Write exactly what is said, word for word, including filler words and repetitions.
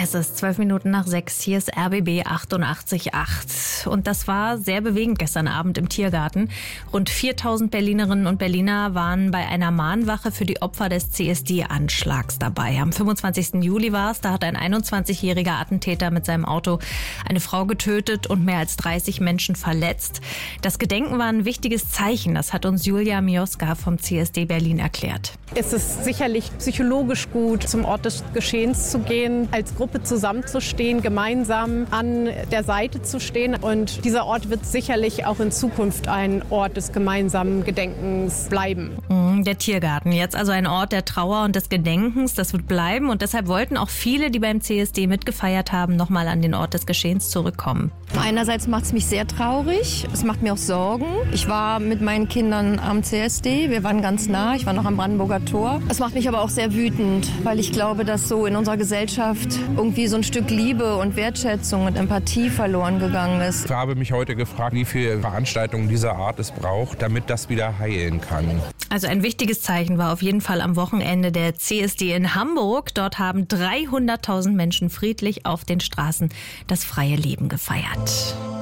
Es ist zwölf Minuten nach sechs, hier ist R B B achtundachtzig Komma acht. Und das war sehr bewegend gestern Abend im Tiergarten. Rund viertausend Berlinerinnen und Berliner waren bei einer Mahnwache für die Opfer des C S D-Anschlags dabei. Am fünfundzwanzigsten Juli war es, da hat ein einundzwanzigjähriger Attentäter mit seinem Auto eine Frau getötet und mehr als dreißig Menschen verletzt. Das Gedenken war ein wichtiges Zeichen, das hat uns Julia Mioska vom C S D Berlin erklärt. Es ist sicherlich psychologisch gut, zum Ort des Geschehens zu gehen, als Gruppe zusammenzustehen, gemeinsam an der Seite zu stehen. Und dieser Ort wird sicherlich auch in Zukunft ein Ort des gemeinsamen Gedenkens bleiben. Der Tiergarten, jetzt also ein Ort der Trauer und des Gedenkens, das wird bleiben. Und deshalb wollten auch viele, die beim C S D mitgefeiert haben, nochmal an den Ort des Geschehens zurückkommen. Einerseits macht es mich sehr traurig, es macht mir auch Sorgen. Ich war mit meinen Kindern am C S D, wir waren ganz nah, ich war noch am Brandenburger Tor. Es macht mich aber auch sehr wütend, weil ich glaube, dass so in unserer Gesellschaft irgendwie so ein Stück Liebe und Wertschätzung und Empathie verloren gegangen ist. Ich habe mich heute gefragt, wie viele Veranstaltungen dieser Art es braucht, damit das wieder heilen kann. Also ein wichtiges Zeichen war auf jeden Fall am Wochenende der C S D in Hamburg. Dort haben dreihunderttausend Menschen friedlich auf den Straßen das freie Leben gefeiert.